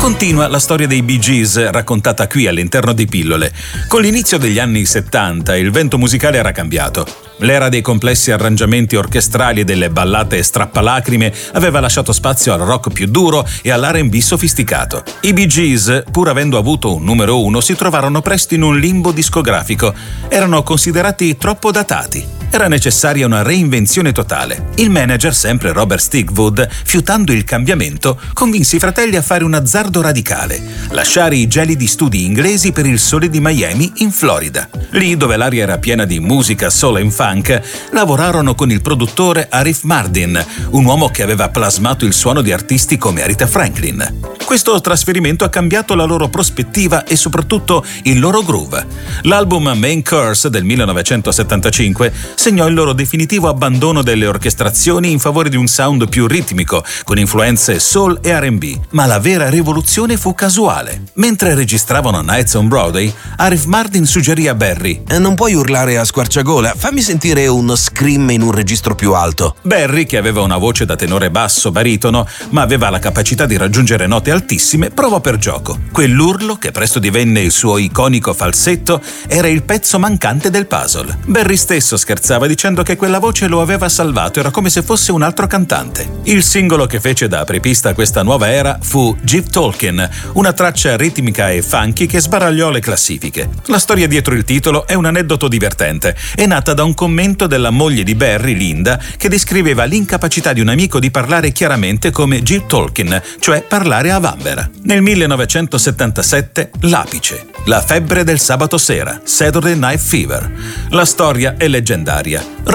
Continua la storia dei Bee Gees, raccontata qui all'interno di Pillole. Con l'inizio degli anni 70 il vento musicale era cambiato. L'era dei complessi arrangiamenti orchestrali e delle ballate strappalacrime aveva lasciato spazio al rock più duro e all'R&B sofisticato. I Bee Gees, pur avendo avuto un numero 1, si trovarono presto in un limbo discografico. Erano considerati troppo datati. Era necessaria una reinvenzione totale. Il manager, sempre Robert Stigwood, fiutando il cambiamento, convinse i fratelli a fare un azzardo radicale: lasciare i gelidi studi inglesi per il sole di Miami, in Florida. Lì, dove l'aria era piena di musica soul e funk, lavorarono con il produttore Arif Mardin, un uomo che aveva plasmato il suono di artisti come Aretha Franklin. Questo trasferimento ha cambiato la loro prospettiva e soprattutto il loro groove. L'album Main Course del 1975 segnò il loro definitivo abbandono delle orchestrazioni in favore di un sound più ritmico, con influenze soul e R&B. Ma la vera rivoluzione fu casuale. Mentre registravano Nights on Broadway, Arif Mardin suggerì a Barry: non puoi urlare a squarciagola, fammi sentire uno scream in un registro più alto. Barry, che aveva una voce da tenore basso baritono, ma aveva la capacità di raggiungere note altissime, provò per gioco. Quell'urlo, che presto divenne il suo iconico falsetto, era il pezzo mancante del puzzle. Barry stesso scherzava dicendo che quella voce lo aveva salvato, era come se fosse un altro cantante. Il singolo che fece da apripista a questa nuova era fu Jeep Talkin', una traccia ritmica e funky che sbaragliò le classifiche. La storia dietro il titolo è un aneddoto divertente. È nata da un commento della moglie di Barry, Linda, che descriveva l'incapacità di un amico di parlare chiaramente come Jeep Talkin', cioè parlare a vanvera. Nel 1977, l'apice, la febbre del sabato sera, Saturday Night Fever. La storia è leggendaria.